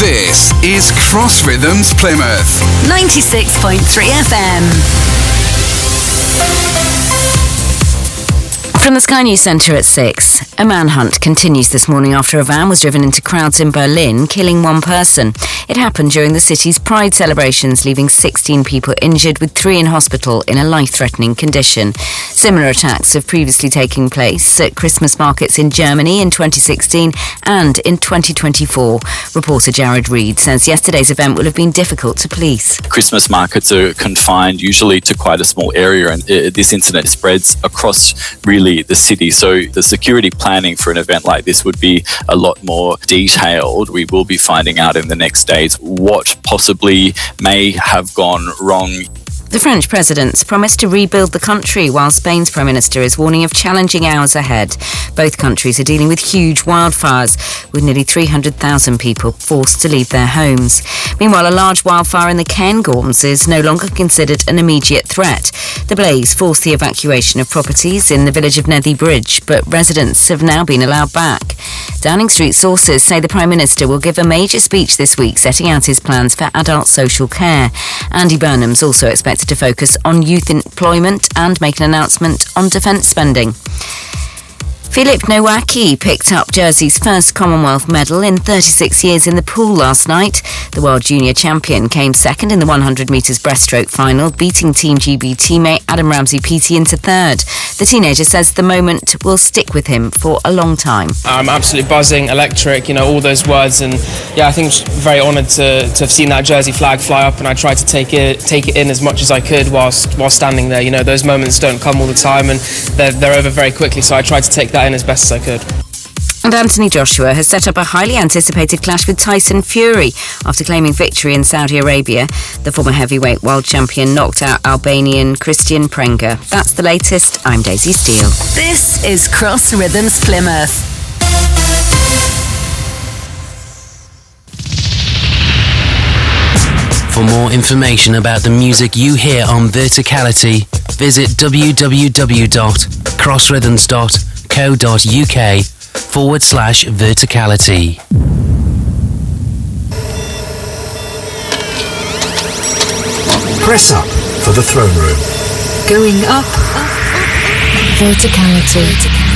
This is Cross Rhythms Plymouth. 96.3 FM. From the Sky News Centre at 6, a manhunt continues this morning after a van was driven into crowds in Berlin, killing one person. It happened during the city's Pride celebrations, leaving 16 people injured, with 3 in hospital in a life-threatening condition. Similar attacks have previously taken place at Christmas markets in Germany in 2016 and in 2024. Reporter Jared Reid says yesterday's event will have been difficult to police. Christmas markets are confined usually to quite a small area, and this incident spreads across really the city. So the security planning for an event like this would be a lot more detailed. We will be finding out in the next days what possibly may have gone wrong. The French president's promised to rebuild the country, while Spain's Prime Minister is warning of challenging hours ahead. Both countries are dealing with huge wildfires, with nearly 300,000 people forced to leave their homes. Meanwhile, a large wildfire in the Cairngorms is no longer considered an immediate threat. The blaze forced the evacuation of properties in the village of Nethy Bridge, but residents have now been allowed back. Downing Street sources say the Prime Minister will give a major speech this week setting out his plans for adult social care. Andy Burnham's also expected to focus on youth employment and make an announcement on defence spending. Philip Nowacki picked up Jersey's first Commonwealth medal in 36 years in the pool last night. The world junior champion came second in the 100 metres breaststroke final, beating Team GB teammate Adam Ramsey-Peaty into third. The teenager says the moment will stick with him for a long time. I'm absolutely buzzing, electric, all those words, and I think I'm very honoured to have seen that Jersey flag fly up, and I tried to take it in as much as I could while standing there. Those moments don't come all the time, and they're over very quickly, so I tried to take that in as best as I could. And Anthony Joshua has set up a highly anticipated clash with Tyson Fury after claiming victory in Saudi Arabia. The former heavyweight world champion knocked out Albanian Christian Prenga. That's the latest. I'm Daisy Steele. This is Cross Rhythms Plymouth. For more information about the music you hear on Verticality, visit www.crossrhythms.co.uk/verticality. Press up for the throne room. Going up. Verticality.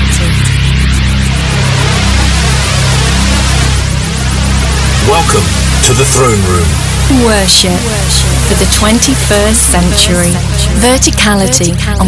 Welcome to the throne room. Worship for the 21st century. Verticality on